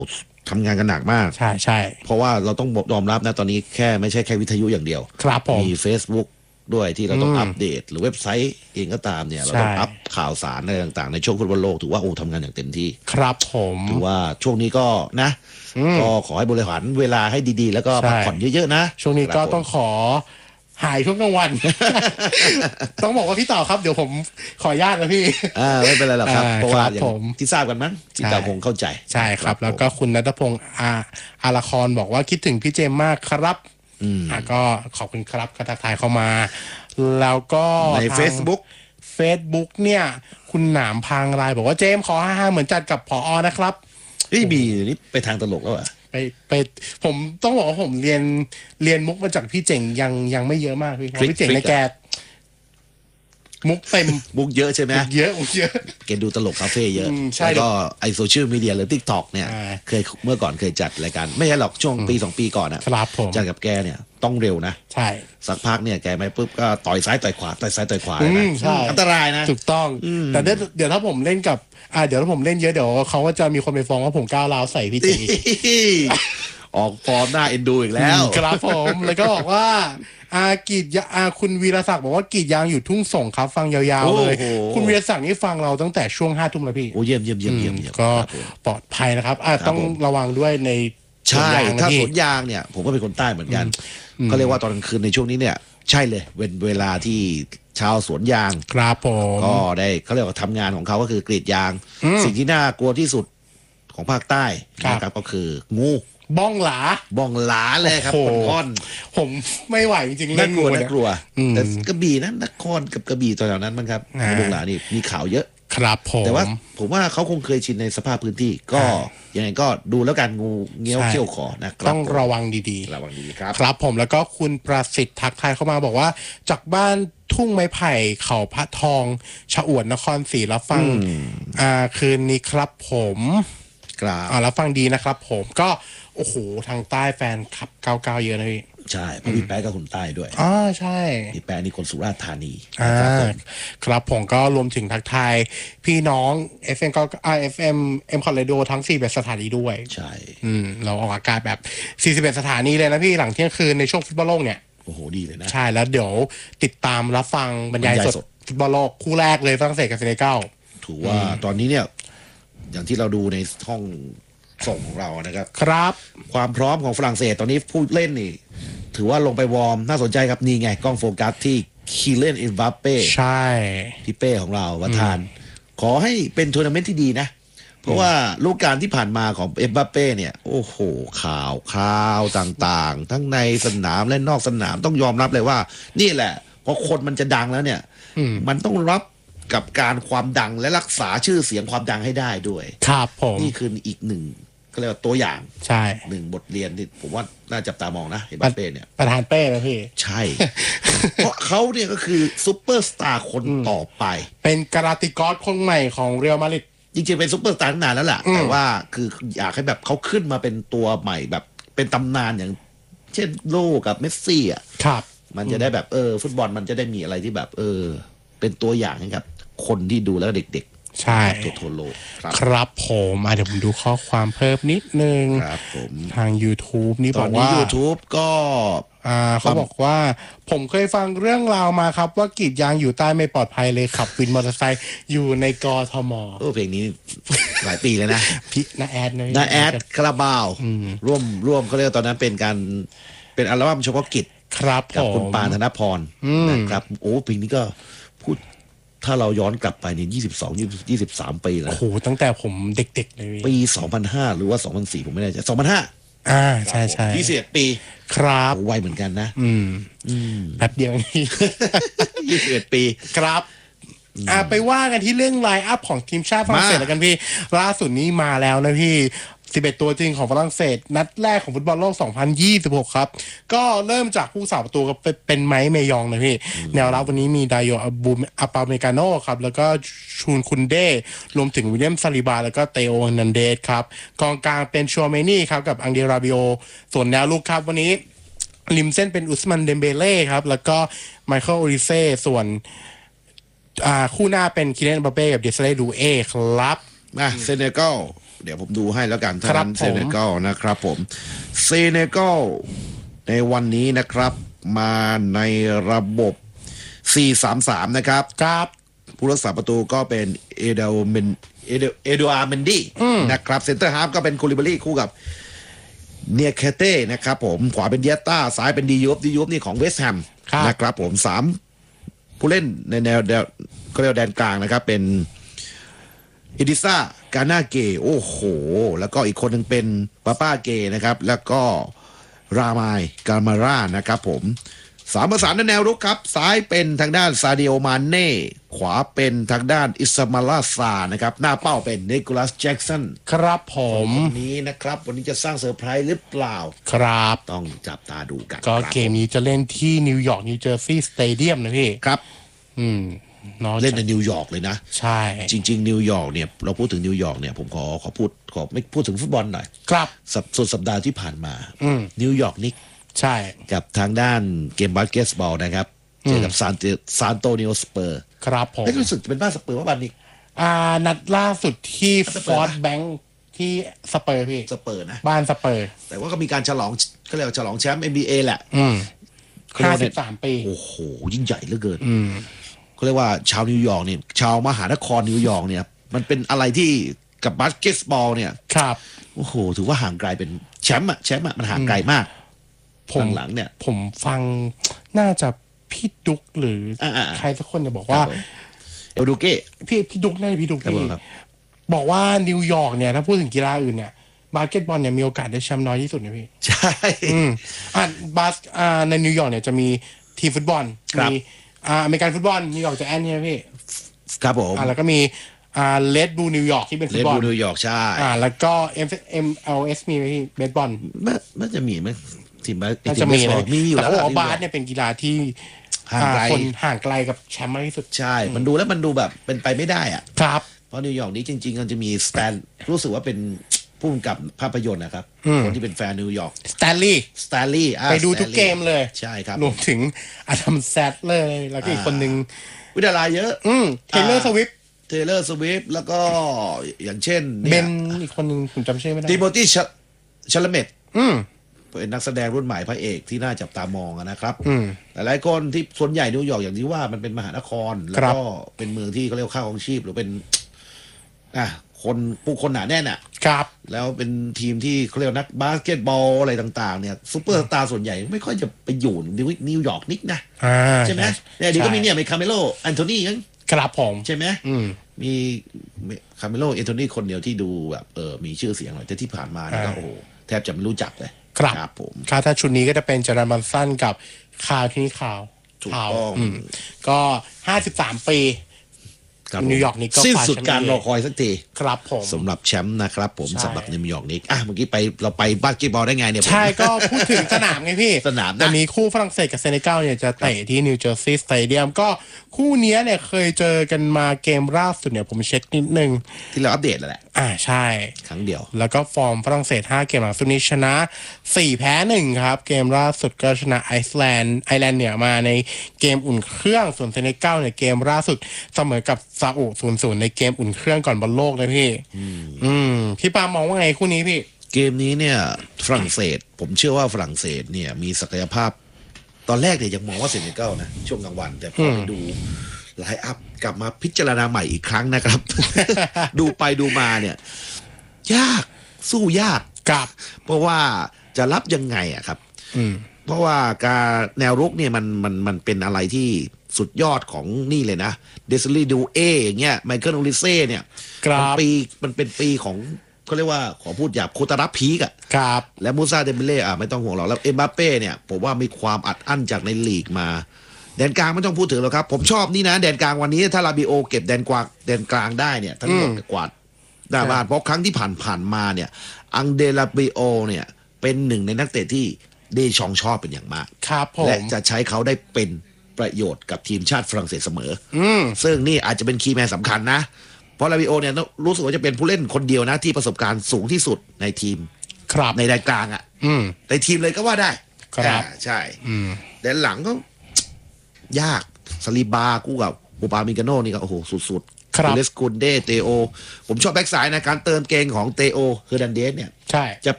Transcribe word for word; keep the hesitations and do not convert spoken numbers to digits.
ทำงานกันหนักมากใช่ใช่เพราะว่าเราต้องยอมรับนะตอนนี้แค่ไม่ใช่แค่วิทยุอย่างเดียวครับผมมี Facebook ด้วยที่เราต้องอัปเดตหรือเว็บไซต์เองก็ตามเนี่ยเราต้องอัปข่าวสารอะไรต่างๆในช่วงฟุตบอลโลกถือว่าโอ้ทำงานอย่างเต็มที่ครับผมถือว่าช่วงนี้ก็นะก็ขอให้บริหารเวลาให้ดีๆแล้วก็พักผ่อนเยอะๆนะช่วงนี้ก็ต้องขอหายช่วงกลางวัน ต้องบอกว่าพี่ต่อครับเดี๋ยวผมขออนุญาตนะพี่อ่าไม่เป็นไรหรอกครับเพราะว่าอย่างที่ทราบกันมั้งที่ต่างคงเข้าใจใช่ครับแล้วก็คุณณัฐพงศ์อาอาราคอนบอกว่าคิดถึงพี่เจมมากครับอ่าก็ขอบคุณครับก็ทักทายเข้ามาแล้วก็ใน Facebook Facebook เนี่ยคุณหนามพังรายบอกว่าเจมขอห้าเหมือนจัดกับผอนะครับนี่มีนี่ไปทางตลกแล้วอ่ะไปไปผมต้องบอกว่าผมเรียนเรียนมุกมาจากพี่เจ๋งยังยังไม่เยอะมากพี่เพราะพี่เจ๋งในแกมุกเต็มมุกเยอะใช่ไหมเยอะมุกเยอะแกดูตลกคาเฟ่เยอะแล้วก็ไอโซเชียลมีเดียหรือ TikTok เนี่ยเคยเมื่อก่อนเคยจัดรายการไม่ใช่หรอกช่วงปีสองปีก่อนนะจัดกับแกเนี่ยต้องเร็วนะใช่สักพักเนี่ยแกไม่ปุ๊บก็ต่อยซ้ายต่อยขวาต่อยซ้ายต่อยขวาใช่อันตรายนะถูกต้องแต่เดี๋ยวเดี๋ยวถ้าผมเล่นกับอ่าเดี๋ยวถ้าผมเล่นเยอะเดี๋ยวเขาก็จะมีคนไปฟ้องว่าผมก้าวร้าวใส่พี่เจ๋งออกฟอร์มหน้าเอ็นดูอีกแล้วครับผมแล้วก็บอกว่าอากีดอาคุณวีรศักดิ์บอกว่ากีดยางอยู่ทุ่งส่งครับฟังยาวๆเลยคุณวีรศักดิ์นี่ฟังเราตั้งแต่ช่วงห้าทุ่มแล้วพี่โอ้เยี่ยมเยี่ยมเยี่ยมเยี่ยมก็ปลอดภัยนะครับอ่าต้องระวังด้วยในใช่ถ้าสวนยางเนี่ยผมก็เป็นคนใต้เหมือนกันก็เรียกว่าตอนกลางคืนในช่วงนี้เนี่ยใช่เลยเป็นเวลาที่ชาวสวนยางครับผมก็ได้เขาเรียกว่าทำงานของเขาก็คือกรีดยางสิ่งที่น่ากลัวที่สุดของภาคใต้นะครับก็คืองูบ้องหลาบ้องหลาเลยครับคนค่อนผมไม่ไหวจริงๆน่ากลัวน่ากลัวแต่กระบี่นั้นนครกับกระบี่ตอนแถวนั้นมั้งครับบ้องหลานี่มีข่าวเยอะครับผมแต่ว่าผมว่าเขาคงเคยชินในสภาพพื้นที่ก็ยังไงก็ดูแล้วกันงูเงี้ยวเขี้ยวขอนะต้องระวังดีๆระวังดีๆครับครับผมแล้วก็คุณประสิทธิ์ทักทายเข้ามาบอกว่าจากบ้านทุ่งไม้ไผ่เขาพระทองชะอวดนครศรีรับฟังอ่าคืนนี้ครับผมครับอ่ารับฟังดีนะครับผมก็โอ้โหทางใต้แฟนคลับเก้าเก้าเยอะนะพี่ใช่เพราะพี่แป๊ะก็คนใต้ด้วยอ๋อใช่พี่แป๊ะนี่คนสุราษฎร์ธานีอ่าครับผมก็รวมถึงทักทายพี่น้อง เอฟ เอ็ม ก็ เอฟ เอ็ม เอ็ม คอร์ Radio ทั้งสี่สิบเอ็ดสถานีด้วยใช่อืมเราออกอากาศแบบสี่สิบเอ็ดสถานีเลยนะพี่หลังเที่ยงคืนในช่วงฟุตบอลโลกเนี่ยโอ้โหดีเลยนะใช่แล้วเดี๋ยวติดตามรับฟังบรรยายสดฟุตบอลโลกคู่แรกเลยฝรั่งเศสกับเซเนกัลถือว่าตอนนี้เนี่ยอย่างที่เราดูในห้องส่งของเรานะครับครับความพร้อมของฝรั่งเศสตอนนี้ผู้เล่นนี่ถือว่าลงไปวอร์มน่าสนใจครับนี่ไงกล้องโฟกัสที่คีเลนอินวัปเป้ใช่พี่เป้ของเราประธานขอให้เป็นทัวร์นาเมนต์ที่ดีนะเพราะว่าลูกการที่ผ่านมาของเอ็มบัปเป้เนี่ยโอ้โหข่าวข่าวต่างๆทั้งในสนามและนอกสนามต้องยอมรับเลยว่านี่แหละพอคนมันจะดังแล้วเนี่ยมันต้องรับกับการความดังและรักษาชื่อเสียงความดังให้ได้ด้วยครับผมนี่คืออีกหนึ่งก็เรียกว่าตัวอย่างใช่หนึ่งบทเรียนที่ผมว่าน่าจับตามองนะเห็นบัปเป้เนี่ยประธานเป้นะพี่ใช่เพราะเขาเนี่ยก็คือซุปเปอร์สตาร์คนต่อไปเป็นการาติกอสคนใหม่ของเรอัลมาดริดจริงๆเป็นซุปเปอร์สตาร์นานแล้วแหละแต่ว่าคืออยากให้แบบเขาขึ้นมาเป็นตัวใหม่แบบเป็นตำนานอย่างเช่นโลกับเมสซี่อ่ะครับมันจะได้แบบเออฟุตบอลมันจะได้มีอะไรที่แบบเออเป็นตัวอย่างให้กับคนที่ดูแล้วเด็กใช่ทั่วโลกครับผมเดี๋ยวผมดูข้อความเพิ่มนิดนึงครับผมทาง YouTube นี่บอกว่า YouTube ก็อ่าเขาบอกว่าผมเคยฟังเรื่องราวมาครับว่ากรีดยางอยู่ใต้ไม่ปลอดภัยเลยขับวินมอเตอร์ไซค์อยู่ในกทมโอ้เพลงนี้หลายปีแล้วนะพี่นาแอดนาแอดคาราบาวร่วมร่วมเขาเรียกตอนนั้นเป็นการเป็นอัลบั้มเฉพาะกิจครับกับคุณปานธนพรนะครับโอ้เพลงนี้ก็พูดถ้าเราย้อนกลับไปเนี่ยยี่สิบสอง ยี่สิบสามปีแล้วโอ้โหตั้งแต่ผมเด็กๆเลยปีสองพันห้าหรือว่าสองพันสี่ผมไม่แน่ใจสองพันห้าอ่าใช่ใช่ยี่สิบเอ็ดปีครับไวเหมือนกันนะอืมอืมแป๊บเดียวนี่ยี่สิบเอ็ดปีครับอ่าไปว่ากันที่เรื่องไลน์อัพของทีมชาติฝรั่งเศสแล้วกันพี่ล่าสุดนี้มาแล้วนะพี่สิบเอ็ดตัวจริงของฝรั่งเศสนัดแรกของฟุตบอลโลกสองพันยี่สิบหกครับก็เริ่มจากผู้สาประตูก็เป็นไมค์เมยองนะพี่แนวรับวันนี้มีไดโยอาบูอาปาเมกาโนครับแล้วก็ชูนคุนเดรวมถึงวิลเลียมซาลิบาแล้วก็เตโอนันเดสครับกองกลางเป็นชัวเมนี่ครับกับอังเดราบิโอส่วนแนวลุกครับวันนี้ริมเส้นเป็นอุสมันเดมเบเล่ครับแล้วก็ไมเคิลโอริเซ่ส่วนคู่หน้าเป็นคิเลน เอ็ม บัปเป้กับเดซเล่ดูเอครับมาเซเนกัลเดี๋ยวผมดูให้แล้วกันครับทางผมเซเนกัลนะครับผมเซเนกัลในวันนี้นะครับมาในระบบ สี่ สาม สาม นะครับครับผู้รักษาประตูก็เป็นเอเดลเมนเอเดเอโดอาร์เมนดี้นะครับเซนเตอร์ฮาล์ฟก็เป็นคูลิบารีคู่กับเนียเคเต้นะครับผมขวาเป็นเดียต้าซ้ายเป็นดียูฟดียูฟนี่ของเวสต์แฮมครับนะครับผมสามผู้เล่นในแนวแนวก็เรียกว่าแดนกลางนะครับเป็นอิดิซ่ากานาเกโอ้โหแล้วก็อีกคนหนึ่งเป็นปาป้าเกนะครับแล้วก็รามายกามาร่านะครับผมสามประสานในแนวรุกครับซ้ายเป็นทางด้านซาดิโอมาเน่ขวาเป็นทางด้านอิสมาลาซานะครับหน้าเป้าเป็นนิโคลัสแจ็กสันครับผมวันนี้นะครับวันนี้จะสร้างเซอร์ไพรส์หรือเปล่าครับต้องจับตาดูกันก็ครับเกมนี้จะเล่นที่นิวยอร์กนิวเจอร์ซีย์สเตเดียมนะพี่ครับอืมนอกเล่นจากในนิวยอร์กเลยนะใช่จริงๆนิวยอร์กเนี่ยเราพูดถึงนิวยอร์กเนี่ยผมขอขอพูดขอไม่พูดถึงฟุตบอลหน่อยครับสัปสุดสัปดาห์ที่ผ่านมาอืมนิวยอร์กนิกใช่กับทางด้านเกมบาสเกตบอลนะครับเจอกับซานซานโตนิโอสเปอร์ครับผมเอ้ยรู้สึกจะเป็นบ้านสเปอร์ว่าบ้านนี้อ่านัดล่าสุดที่สฟเปอร์อร์ดนะแบงค์ที่สเปอร์พี่สเปอร์นะบ้านสเปอร์แต่ว่าก็มีการฉลองก็เรียกว่าฉลองแชมป์ เอ็น บี เอ แหละอืมเขาเรียห้ากว่าสิเนี่ยบสามปีโอ้โหยิ่งใหญ่เหลือเกินอืมเขาเรียกว่าชาวนิวยอร์กเนี่ยชาวมหานครนิวยอร์กเนี่ยมันเป็นอะไรที่กับบาสเกตบอลเนี่ยครับโอ้โหถือว่าห่างไกลเป็นแชมป์อะแชมป์อะมันห่างไกลมากผมหลังๆเนี่ยผมฟังน่าจะพี่ดุกหรืออาๆใครสักคนจะบอกว่าครับผม เอลดูเก้พี่พี่ดุกน่าจะพี่ดุกครับพี่ผมครับบอกว่านิวยอร์กเนี่ยถ้าพูดถึงกีฬาอื่นเนี่ยบาสเกตบอลเนี่ยมีโอกาสได้แชมป์น้อยที่สุดนะพี่ใช่อืมอ่าบาสอ่าในนิวยอร์กเนี่ยจะมีทีมฟุตบอลครับมีอ่าอเมริกันฟุตบอลนิวยอร์กจะแอนใช่ไหมพี่ครับผมอ่าแล้วก็มีอ่าเลดบูนิวยอร์กที่เป็นเลฟุดตบอลบูนิวยอร์กใช่อ่าแล้วก็เอ็มเอ็มเอลเอสมีไหมพี่เบสบอลมันมันจะมีไหมทีมบาสน่าทีจะมเบมีสบอนะลมีอยู่แต่แล้วเขาบอกล่ะว่าบาสเนี่ยเป็นกีฬาที่ห่างไกลอ่คนห่างไกลกับแชมป์มากที่สุดใช่ มันดูแล้วมันดูแบบเป็นไปไม่ได้อะครับเพราะนิวยอร์กนี้จริงๆมันจะมีสแตนรู้สึกว่าเป็นผู้กำกับภาพยนตร์นะครับอืมคนที่เป็นแฟนนิวยอร์กสแตนลีย์สแตนลีย์ไปดูทุกเกมเลยใช่ครับรวมถึงอดัมแซดเลย แล้วก็อีกคนนึงวิทยาลัยเยอะอืมเทเลอร์สวิฟเทเลอร์สวิฟแล้วก็อย่างเช่นเบเนี่ยนอีกคนนึงผมจำชื่อไม่ได้ติโมธีชลเมตอืมเป็นนักแสดงรุ่นใหม่พระเอกที่น่าจับตามองอะนะครับอืมหลายๆคนที่ส่วนใหญ่นิวยอร์กอย่างที่ว่ามันเป็นมหานคร แล้คว รับก็เป็นเมืองที่เขาเรียกว่าค่าของชีพหรือเป็นอ่ะคนผู้คนหนาแน่นอ่ะครับแล้วเป็นทีมที่เขาเรียกว่านักบาสเกตบอลอะไรต่างๆเนี่ยซูเปอร์สตาร์ส่วนใหญ่ไม่ค่อยจะไปอยู่นิวยอร์กนิกนะอ่าใช่ไหมเนี่ยเดียวก็มีเนี่ยมีคาเมโลแอนโทนียังครับผมใช่ไหมอืมมีคาเมโลแอนโทนีคนเดียวที่ดูแบบเออมีชื่อเสียงหน่อยแต่ที่ผ่านมาเนี่ยก็อ่าโอ้โหแทบจะไม่รู้จักเลยครับผมค่าถ้าชุดนี้ก็จะเป็นจอร์แดนบันสันกับคาวที่นี่คาวถูกคาวต้องมก็ห้าสิบสามปีครับผมนิวยอร์กนิกก็สิ้นคว้าสุดแชมป์การเอรอคอยสักทีครับผมสำหรับแชมป์นะครับผมใช่สำหรับนิวยอร์กนิกอ่ะเมื่อกี้ไปเราไปบาสเกตบอลได้ไงเนี่ยผมใช่ก็พูดถึงสนามไงพี่สนามนะวันนี้คู่ฝรั่งเศสกับเซเนกัลเนี่ยจะเตะที่นิวเจอร์ซีย์สเตเดียมก็คู่เนี้ยเนี่ยเคยเจอกันมาเกมล่าสุดเนี่ยผมเช็คนิดนึงที่เราอัปเดตแล้วแหละอ่าใช่ครั้งเดียวแล้วก็ฟอร์มฝรั่งเศสห้าเกมหลังสุดนี้ชนะสี่แพ้หนึ่งครับ เกมล่าสุดก็ชนะไอซ์แลนด์ไอร์แลนด์เนี่ยมาในเกมอุ่นเครื่องส่วนเซเนกัลเนี่ยเกมล่าสุดเสมอกับซาอุศูนย์ศูนย์ในเกมอุ่นเครื่องก่อนบอลโลกเลยพี่ อืมพี่ปามองว่าไงคู่นี้พี่เกมนี้เนี่ยฝรั่งเศส ผมเชื่อว่าฝรั่งเศสเนี่ยมีศักยภาพ ตอนแรกเนี่ยยังมองว่าเซเนกัลนะช่วงกลางวัน แต่พอไปดูไลน์อัพกลับมาพิจารณาใหม่อีกครั้งนะครับ ดูไปดูมาเนี่ย ยากสู้ยากกับเพราะว่าจะรับยังไงอะครับอืมเพราะว่าการแนวรุกเนี่ยมันมันมันเป็นอะไรที่สุดยอดของนี่เลยนะเดซิลีดูเออย่างเงี้ยไมเคิลโอลิเซ่เนี่ยครับมันปีมันเป็นปีของเขาเรียกว่าขอพูดหยาบโคตารับพีกอะกับและมูซาเดมเบเล่อ่ะไม่ต้องห่วงหรอกแล้วเอ็มบัปเป้เนี่ยผมว่ามีความอัดอั้นจากในลีกมา แดนกลางไม่ต้องพูดถึงหรอกครับ ผมชอบนี่นะ แดนกลางวันนี้ถ้าลาบิโอเก็บแดนกลางแดนกลางได้เนี่ยทั้งหมดกวาดหน้าบ้านเพราะครั้งที่ผ่านผ่านมาเนี่ยอังเดลาบิโอเนี่ยเป็นหนึ่งในนักเตะที่เดชองชอบเป็นอย่างมากครับผมและจะใช้เขาได้เป็นประโยชน์กับทีมชาติฝรั่งเศสเสมออืมซึ่งนี่อาจจะเป็นคีย์แมนสำคัญนะ เพราะลาบิโอเนี่ยรู้สึกว่าจะเป็นผู้เล่นคนเดียวนะที่ประสบการณ์สูงที่สุดในทีมครับในแดนกลางอะอืมในทีมเลยก็ว่าได้ครับอ่าใช่อืมแดนหลังก็ ยากสลีบาคู่กับโอบามิกาโน่นี่ก็โอ้โหสุดคครับเลสกุนเดเตโอผมชอบแบ็กซ้ายนะการเติมเกมของเตโอเฮอร์นันเดสเนี่ยใช่จะ